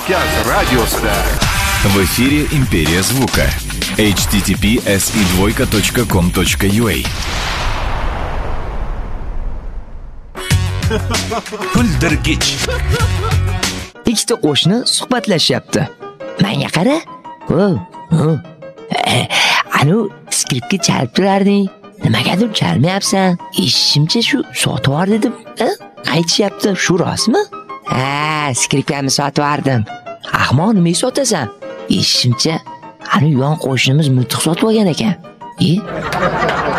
Markaz radiosida. В эфире «Империя звука». https://2.com.ua Kuldirgich. Ikkita qo'shni suhbatlashyapti. Menga qara. Anu skriptga chalib turarding. Nimagadir chalmayapsan? Eshitishimcha shu sotib yubor dedim. Aytishyapti, shu rostmi? Skripkamni sotib yubordim. Ahmoq, nimaga sotasan? Eshitishimcha, anu yon qo'shnimiz miltiq sotib olgan ekan.